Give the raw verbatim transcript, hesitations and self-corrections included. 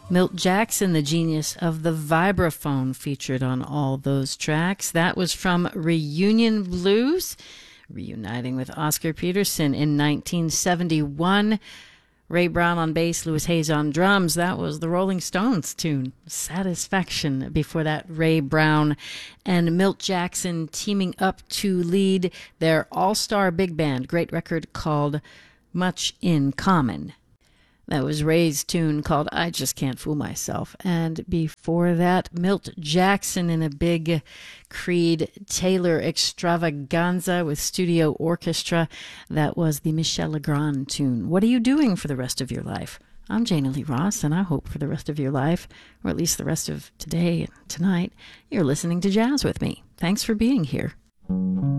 Milt Jackson, the genius of the vibraphone, featured on all those tracks. That was from Reunion Blues, reuniting with Oscar Peterson in nineteen seventy-one. Ray Brown on bass, Louis Hayes on drums. That was the Rolling Stones tune, Satisfaction. Before that, Ray Brown and Milt Jackson teaming up to lead their all-star big band. Great record called Much in Common. That was Ray's tune called I Just Can't Fool Myself. And before that, Milt Jackson in a big Creed Taylor extravaganza with studio orchestra. That was the Michel Legrand tune. What are you doing for the rest of your life? I'm Jana Lee Ross, and I hope for the rest of your life, or at least the rest of today and tonight, you're listening to jazz with me. Thanks for being here.